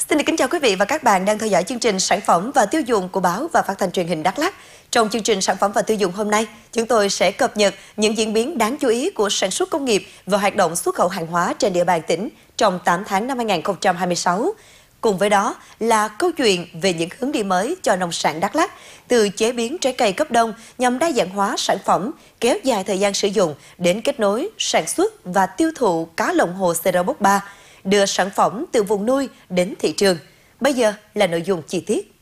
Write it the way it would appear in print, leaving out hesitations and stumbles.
Xin được kính chào quý vị và các bạn đang theo dõi chương trình Sản phẩm và tiêu dùng của báo và Phát thanh Truyền hình Đắk Lắk. Trong chương trình Sản phẩm và tiêu dùng hôm nay, chúng tôi sẽ cập nhật những diễn biến đáng chú ý của sản xuất công nghiệp và hoạt động xuất khẩu hàng hóa trên địa bàn tỉnh trong 8 tháng năm 2026. Cùng với đó là câu chuyện về những hướng đi mới cho nông sản Đắk Lắk, từ chế biến trái cây cấp đông nhằm đa dạng hóa sản phẩm, kéo dài thời gian sử dụng đến kết nối, sản xuất và tiêu thụ cá lồng hồ Sero Bốc 3, đưa sản phẩm từ vùng nuôi đến thị trường. Bây giờ là nội dung chi tiết.